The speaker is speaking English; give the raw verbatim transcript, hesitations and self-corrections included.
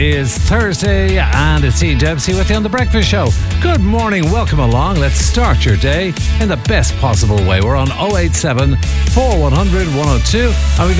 Is Thursday and it's Ian Dempsey with you on The Breakfast Show. Good morning, welcome along. Let's start your day in the best possible way. We're on oh eight seven, four one hundred, one oh two and we